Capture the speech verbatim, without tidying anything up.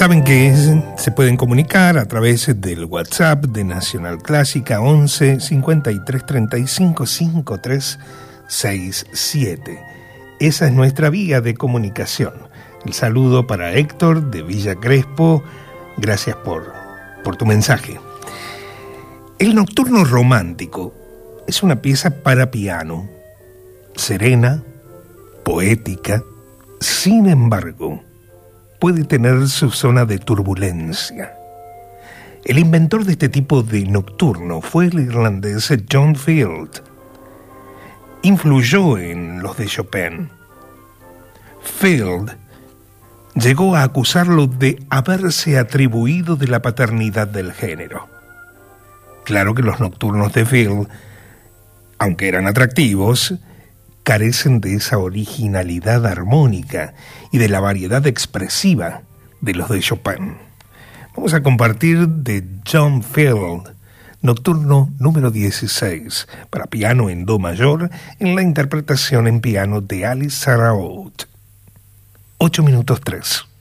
Saben que se pueden comunicar a través del WhatsApp de Nacional Clásica once cincuenta y tres treinta y cinco cincuenta y tres sesenta y siete. Esa es nuestra vía de comunicación. El saludo para Héctor de Villa Crespo. Gracias por, por tu mensaje. El Nocturno Romántico es una pieza para piano, serena, poética. Sin embargo, puede tener su zona de turbulencia. El inventor de este tipo de nocturno fue el irlandés John Field. Influyó en los de Chopin. Field llegó a acusarlo de haberse atribuido de la paternidad del género. Claro que los nocturnos de Field, aunque eran atractivos, carecen de esa originalidad armónica y de la variedad expresiva de los de Chopin. Vamos a compartir de John Field, Nocturno número dieciséis, para piano en do mayor, en la interpretación en piano de Alice Sarraute. ocho minutos tres.